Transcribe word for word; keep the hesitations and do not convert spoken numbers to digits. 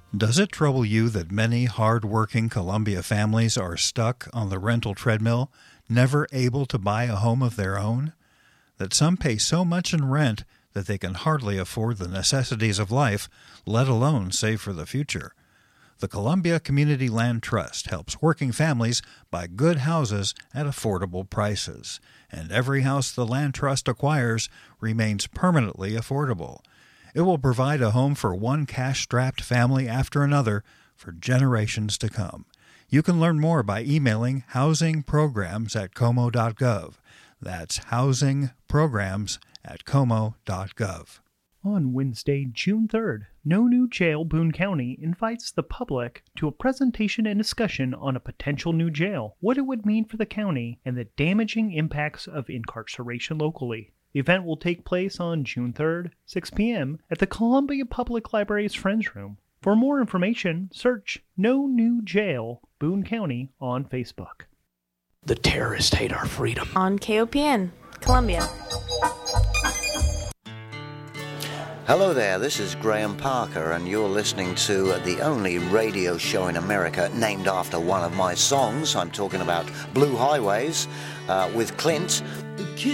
Does it trouble you that many hard-working Columbia families are stuck on the rental treadmill, never able to buy a home of their own? That some pay so much in rent that they can hardly afford the necessities of life, let alone save for the future? The Columbia Community Land Trust helps working families buy good houses at affordable prices, and every house the Land Trust acquires remains permanently affordable. It will provide a home for one cash-strapped family after another for generations to come. You can learn more by emailing housing programs at como dot gov. That's housing programs at como dot gov. On Wednesday, June third, No New Jail Boone County invites the public to a presentation and discussion on a potential new jail, what it would mean for the county, and the damaging impacts of incarceration locally. The event will take place on June third, six p.m. at the Columbia Public Library's Friends Room. For more information, search No New Jail Boone County on Facebook. The terrorists hate our freedom. On K O P N, Columbia. Hello there, this is Graham Parker, and you're listening to the only radio show in America named after one of my songs. I'm talking about Blue Highways uh, with Clint.